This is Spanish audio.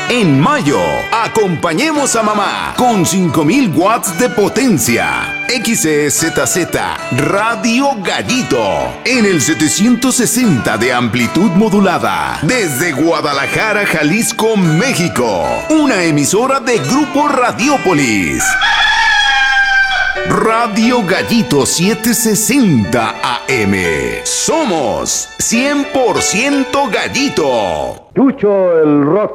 En mayo, acompañemos a mamá con 5000 watts de potencia. XEZZ Radio Gallito en el 760 de amplitud modulada desde Guadalajara, Jalisco, México. Una emisora de Grupo Radiópolis. Radio Gallito 760 AM. Somos 100% Gallito. Chucho el Rock.